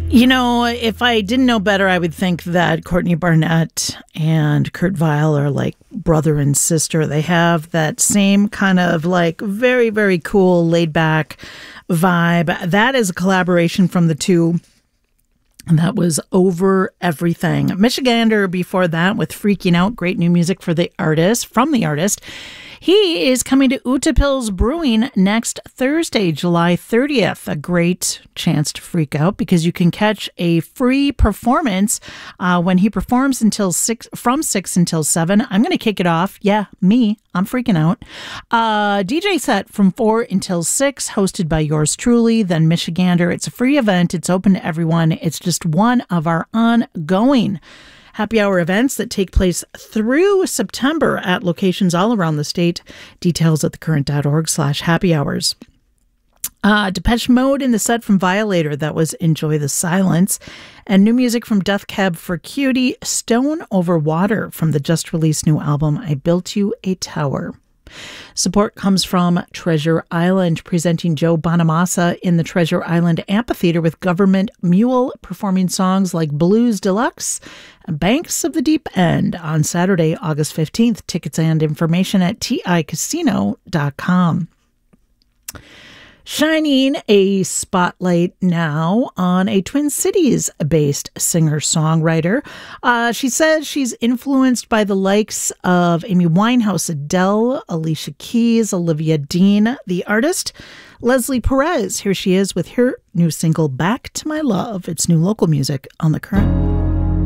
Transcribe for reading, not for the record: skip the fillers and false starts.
You know, if I didn't know better, I would think that Courtney Barnett and Kurt Vile are like brother and sister. They have that same kind of like very, very cool, laid back vibe. That is a collaboration from the two. And that was Over Everything. Michigander before that with Freaking Out. Great new music from the artist. He is coming to Utapils Brewing next Thursday, July 30th. A great chance to freak out because you can catch a free performance when he performs from 6 until 7. I'm going to kick it off. Yeah, me. I'm freaking out. DJ set from 4 until 6, hosted by yours truly, then Michigander. It's a free event. It's open to everyone. It's just one of our ongoing happy hour events that take place through September at locations all around the state. Details at thecurrent.org/happy hours. Depeche Mode in the set from Violator. That was Enjoy the Silence. And new music from Death Cab for Cutie, Stone Over Water from the just released new album, I Built You a Tower. Support comes from Treasure Island, presenting Joe Bonamassa in the Treasure Island Amphitheater with Government Mule performing songs like Blues Deluxe and Banks of the Deep End on Saturday, August 15th. Tickets and information at ticasino.com. Shining a spotlight now on a Twin Cities-based singer-songwriter. She says she's influenced by the likes of Amy Winehouse, Adele, Alicia Keys, Olivia Dean. The artist, Leslie Perez. Here she is with her new single, Back to My Love. It's new local music on The Current.